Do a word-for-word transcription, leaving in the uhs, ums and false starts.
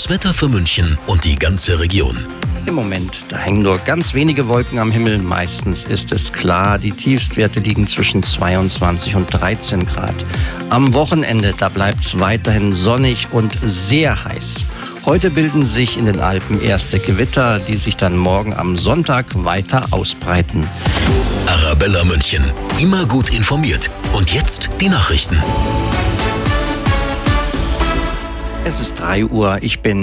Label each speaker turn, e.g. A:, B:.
A: Das Wetter für München und die ganze Region.
B: Im Moment, da hängen nur ganz wenige Wolken am Himmel. Meistens ist es klar, die Tiefstwerte liegen zwischen zweiundzwanzig und dreizehn Grad. Am Wochenende, da bleibt es weiterhin sonnig und sehr heiß. Heute bilden sich in den Alpen erste Gewitter, die sich dann morgen am Sonntag weiter ausbreiten.
A: Arabella München, immer gut informiert. Und jetzt die Nachrichten.
B: Es ist drei Uhr, ich bin